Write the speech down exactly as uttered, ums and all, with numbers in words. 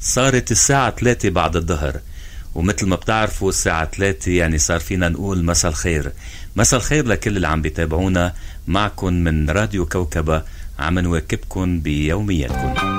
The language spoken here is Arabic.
صارت الساعة ثلاثة بعد الظهر، ومثل ما بتعرفوا الساعة ثلاثة يعني صار فينا نقول مساء الخير. مساء الخير لكل اللي عم بيتابعونا. معكم من راديو كوكبة عم نواكبكم بيومياتكم.